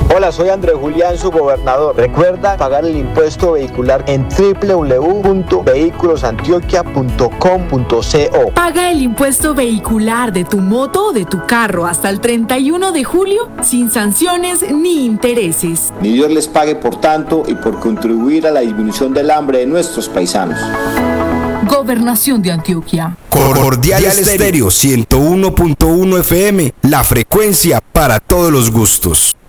Hola, soy Andrés Julián, su gobernador. Recuerda pagar el impuesto vehicular en www.vehiculosantioquia.com.co. Paga el impuesto vehicular de tu moto o de tu carro hasta el 31 de julio sin sanciones ni intereses. Ni Dios les pague por tanto y por contribuir a la disminución del hambre de nuestros paisanos. Gobernación de Antioquia. Cordial Estéreo 101.1 FM, la frecuencia para todos los gustos.